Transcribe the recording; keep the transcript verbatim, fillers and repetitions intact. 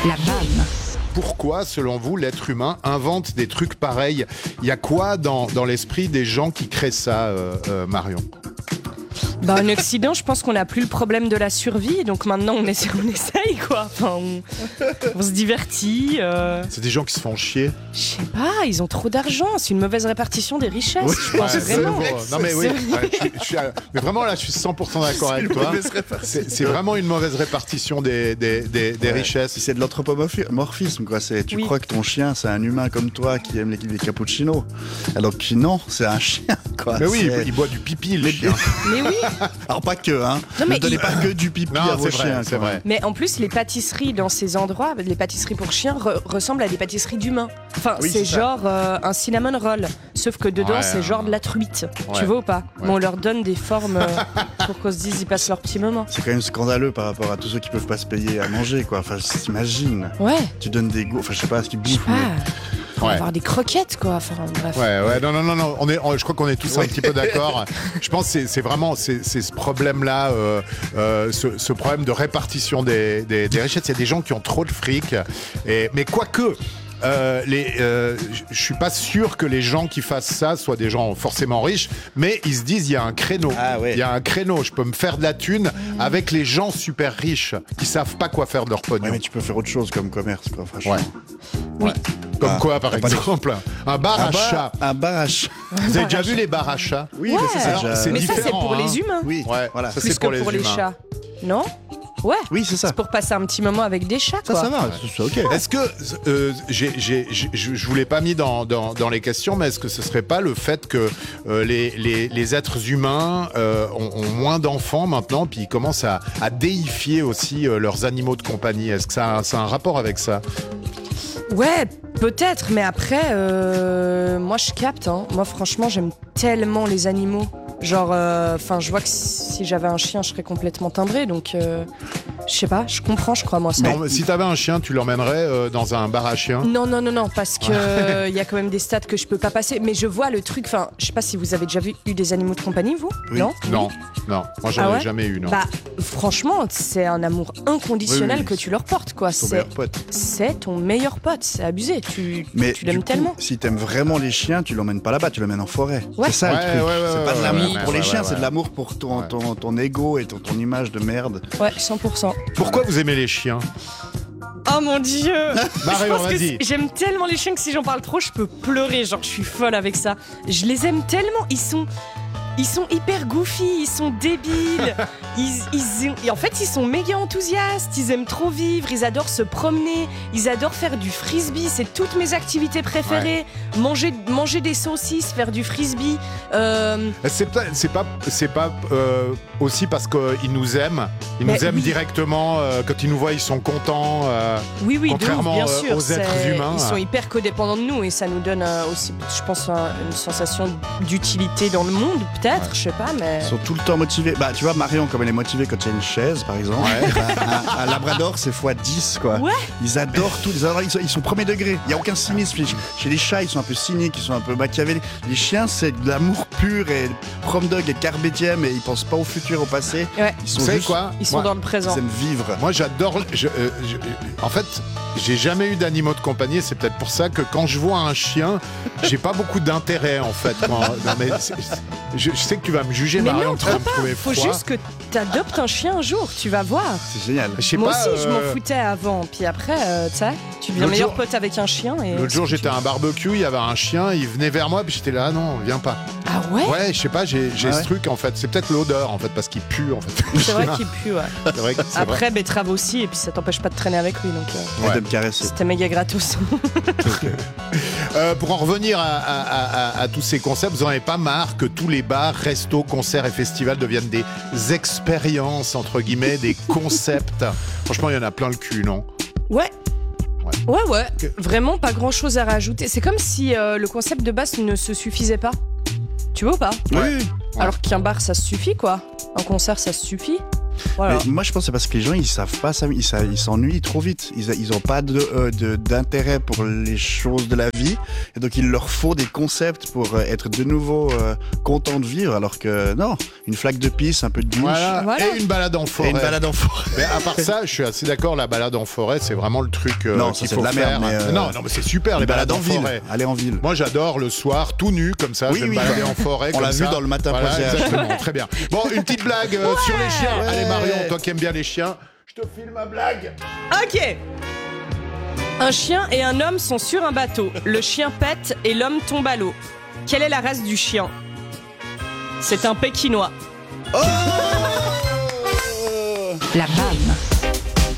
La B A M. Pourquoi, selon vous, l'être humain invente des trucs pareils ? Il y a quoi dans, dans l'esprit des gens qui créent ça, euh, euh, Marion ? Bah, en Occident, je pense qu'on n'a plus le problème de la survie, donc maintenant on essaie, on essaye quoi. Enfin, on, on se divertit. Euh... C'est des gens qui se font chier. Je sais pas, ils ont trop d'argent. C'est une mauvaise répartition des richesses. Oui, je pense ouais, vraiment. Non mais oui, ouais, je, je suis, mais vraiment là, je suis cent pour cent d'accord avec toi. C'est, c'est vraiment une mauvaise répartition des, des, des, des ouais. richesses. C'est de l'anthropomorphisme quoi. C'est, tu oui. crois que ton chien, c'est un humain comme toi qui aime les, les cappuccinos, alors que non, c'est un chien quoi. Mais oui, c'est... il boit du pipi le chien. Mais oui. Alors pas que, hein. Non, mais ne donnez il... pas que du pipi non, à vos c'est chiens. Vrai, c'est vrai. Mais en plus, les pâtisseries dans ces endroits, les pâtisseries pour chiens re- ressemblent à des pâtisseries d'humains. Enfin, oui, c'est, c'est genre euh, un cinnamon roll, sauf que dedans, ouais, c'est genre de la truite. Ouais. Tu vois ou pas ? Ouais. Mais on leur donne des formes euh, pour qu'on se dise ils passent leur petit moment. C'est quand même scandaleux par rapport à tous ceux qui peuvent pas se payer à manger, quoi. Enfin, t'imagines. Ouais. Tu donnes des goûts, enfin, je sais pas ce qu'ils bouffent. On va avoir des croquettes quoi. Enfin bref. Ouais ouais non non non non. On est, on, je crois qu'on est tous ouais. un petit peu d'accord. Je pense que c'est, c'est vraiment c'est, c'est ce problème là, euh, euh, ce, ce problème de répartition des, des, des richesses. Il y a des gens qui ont trop de fric. Et mais quoique. Euh, les, euh, je suis pas sûr que les gens qui fassent ça soient des gens forcément riches, mais ils se disent il y a un créneau, ah, ouais. il y a un créneau, je peux me faire de la thune mmh. avec les gens super riches qui savent pas quoi faire de leur pognon. Ouais, mais tu peux faire autre chose comme commerce, quoi, franchement. Ouais. Oui. Ouais. Comme ah, quoi, par ah, exemple, un bar un à bar, chat. Un bar à chat. Vous avez déjà vu les bars à chat ? Oui, ouais. mais, ça, c'est, déjà... c'est mais différent, ça, c'est pour hein. les humains. Oui, ouais. voilà. Ça, plus c'est pour que les pour les humains. chats. Non ? Ouais. Oui, c'est ça. C'est pour passer un petit moment avec des chats, quoi. Ça, ça va. Ouais. C'est ok. Est-ce que euh, j'ai, j'ai, j'ai, je vous l'ai pas mis dans, dans, dans les questions, mais est-ce que ce serait pas le fait que euh, les, les, les êtres humains euh, ont, ont moins d'enfants maintenant, puis ils commencent à, à déifier aussi euh, leurs animaux de compagnie ? Est-ce que ça a, ça a un rapport avec ça ? Ouais, peut-être, mais après, euh, moi je capte. Hein. Moi, franchement, j'aime tellement les animaux. Genre, enfin, euh, je vois que si j'avais un chien, je serais complètement timbrée, donc euh, je sais pas, je comprends, je crois, moi. Ça. Non, si t'avais un chien, tu l'emmènerais euh, dans un bar à chiens ? Non, non, non, non, parce que il euh, y a quand même des stades que je peux pas passer. Mais je vois le truc. Enfin, je sais pas si vous avez déjà vu eu des animaux de compagnie, vous ? Oui. Non, non, non. Moi, j'en ah ai ouais jamais eu, non. Bah, franchement, c'est un amour inconditionnel oui, oui, oui. que tu leur portes, quoi. C'est ton c'est, meilleur pote. C'est ton meilleur pote. C'est abusé. Tu, mais tu l'aimes coup, tellement. Si t'aimes vraiment les chiens, tu l'emmènes pas là-bas, tu l'emmènes en forêt. Ouais. C'est ça ouais, le truc. Ouais, ouais, c'est ouais, pas de ouais, l'amour ouais, pour ouais, les chiens, ouais, c'est ouais. de l'amour pour ton, ouais. ton, ton ego et ton, ton image de merde. Ouais, cent pour cent. Pourquoi vous aimez les chiens ? Oh mon dieu. Marion, je pense vas-y. Que j'aime tellement les chiens que si j'en parle trop, je peux pleurer. Genre, je suis folle avec ça. Je les aime tellement. Ils sont... Ils sont hyper goofy, ils sont débiles, ils, ils, et en fait ils sont méga enthousiastes, ils aiment trop vivre, ils adorent se promener, ils adorent faire du frisbee, c'est toutes mes activités préférées, ouais. manger, manger des saucisses, faire du frisbee. Euh... C'est, c'est pas, c'est pas euh, aussi parce qu'ils nous aiment, ils Mais nous aiment oui. directement, euh, quand ils nous voient ils sont contents, euh, oui, oui, contrairement de ouf, bien sûr, aux êtres c'est, humains. Ils sont hyper codépendants de nous et ça nous donne euh, aussi, je pense, un, une sensation d'utilité dans le monde, peut-être. Peut-être, ouais. je sais pas, mais... Ils sont tout le temps motivés. Bah, tu vois, Marion, comme elle est motivée quand il y a une chaise, par exemple, ouais. bah, un, un Labrador, c'est fois dix, quoi. Ouais. Ils adorent tout. Ils, adorent, ils, sont, ils sont premier degré. Il n'y a aucun cynisme. Chez les chats, ils sont un peu cyniques, ils sont un peu machiavéliques. Les chiens, c'est de l'amour pur et prom dog et carpe diem et ils pensent pas au futur, au passé. Ouais. Ils sont Vous savez juste, quoi Ils sont Moi, dans le présent. Ils aiment vivre. Moi, j'adore... Je, euh, je, en fait, j'ai jamais eu d'animaux de compagnie. C'est peut-être pour ça que quand je vois un chien, j'ai pas beaucoup d'intérêt, en fait. Quand, non, mais c'est, c'est, je, je sais que tu vas me juger, mais Marion, non, tu vas trop me pas. trouver Faut froid. juste que t'adoptes un chien un jour, tu vas voir. C'est génial. Je sais Moi pas, aussi, euh... je m'en foutais avant. Puis après, euh, tu sais, tu deviens L'autre meilleur jour... pote avec un chien. Et L'autre jour, j'étais à un barbecue, il y avait un chien, il venait vers moi, puis j'étais là, ah non, viens pas. Ah ouais Ouais, je sais pas, j'ai, j'ai ah ce ouais. truc, en fait. C'est peut-être l'odeur, en fait, parce qu'il pue, en fait. C'est vrai qu'il pue, ouais. C'est vrai que c'est Après, vrai. betterave aussi, et puis ça t'empêche pas de traîner avec lui. Donc, euh, ouais. De me caresser. C'était méga gratos. euh, pour en revenir à, à, à, à tous ces concepts, vous en avez pas marre que tous les bars, restos, concerts et festivals deviennent des expériences, entre guillemets, des concepts. Franchement, il y en a plein le cul, non ? Ouais. Ouais, ouais. ouais. Okay. Vraiment pas grand chose à rajouter. C'est comme si euh, le concept de base ne se suffisait pas. Tu vois ou pas ? Oui. Ouais. Alors qu'un bar, ça se suffit, quoi. Un concert, ça se suffit. Voilà. Mais moi, je pense que c'est parce que les gens, ils savent pas, ça, ils, sa- ils s'ennuient trop vite. Ils, a- ils ont pas de, euh, de- d'intérêt pour les choses de la vie. Et donc, il leur faut des concepts pour euh, être de nouveau euh, contents de vivre. Alors que non, une flaque de pisse, un peu de douche. Voilà. Voilà. Et une balade en Et forêt. une balade en forêt. Mais à part ça, je suis assez d'accord, la balade en forêt, c'est vraiment le truc euh, Non, ça, qu'il c'est faut de la faire. merde, mais, euh, Non, non, mais c'est super, les Une balade balades en ville. forêt. Aller en ville. Moi, j'adore le soir, tout nu, comme ça, Oui, je vais oui, me balader bah, en forêt. on comme l'a vu ça. dans le Matin Voilà, Posé. exactement, très bien. Bon, une petite blague euh, sur les chiens. Ouais. Allez, Marion, toi qui aimes bien les chiens, je te file ma blague. Ok. Un chien et un homme sont sur un bateau. Le chien pète et l'homme tombe à l'eau. Quelle est la race du chien? C'est un pékinois. La vanne.